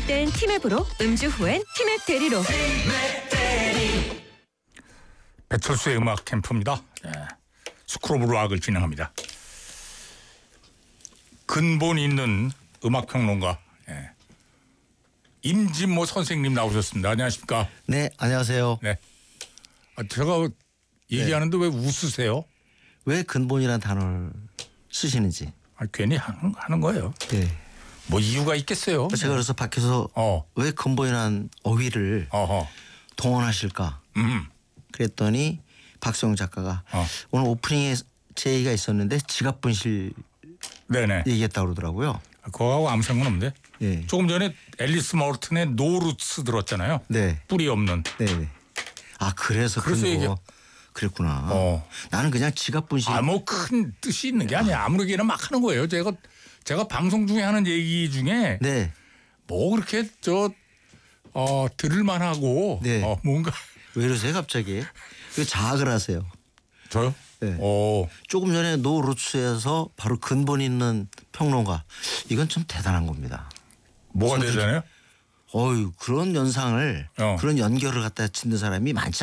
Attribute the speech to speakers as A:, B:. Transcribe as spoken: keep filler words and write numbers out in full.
A: 땐 티맵으로, 음주 후엔 티맵 대리로.
B: 배철수의 음악 캠프입니다. 예. 스크로브 락을 진행합니다. 근본 있는 음악평론가 예. 임진모 선생님 나오셨습니다. 안녕하십니까?
C: 네, 안녕하세요.
B: 네. 아, 제가 얘기하는데 네. 왜 웃으세요?
C: 왜 근본이라는 단어를 쓰시는지.
B: 아, 괜히 하는, 하는 거예요.
C: 네.
B: 뭐 이유가 있겠어요?
C: 제가 그래서 밖에서
B: 어.
C: 왜 근본이라는 어휘를
B: 어허.
C: 동원하실까?
B: 음.
C: 그랬더니 박수영 작가가
B: 어.
C: 오늘 오프닝에 제 얘기가 있었는데 지갑 분실
B: 네네.
C: 얘기했다고 그러더라고요.
B: 그거하고 아무 상관없는데.
C: 네.
B: 조금 전에 앨리스 몰튼의 노루츠 들었잖아요.
C: 네.
B: 뿌리 없는.
C: 네. 아 그래서
B: 그래서
C: 그런
B: 얘기-
C: 거 그랬구나.
B: 어.
C: 나는 그냥 지갑 분실.
B: 아, 뭐 큰 뜻이 있는 게 아니야. 아무렇게나 막 하는 거예요. 제가 제가 방송 중에 하는 얘기 중에
C: 네.
B: 뭐 그렇게 저 어, 들을만 하고
C: 네.
B: 어, 뭔가
C: 왜 이러세요 갑자기? 왜 자학을 하세요?
B: 저요?
C: 네.
B: 오.
C: 조금 전에 노 루츠에서 바로 근본 있는 평론가. 이건 좀 대단한 겁니다.
B: 뭐가 되잖아요?
C: 어유 그런 연상을
B: 어.
C: 그런 연결을 갖다 짓는 사람이 많지